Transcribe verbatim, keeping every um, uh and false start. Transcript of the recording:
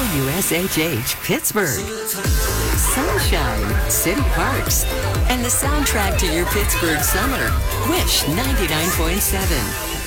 W S H H Pittsburgh. Sunshine, city parks, and the soundtrack to your Pittsburgh summer. Wish ninety-nine point seven.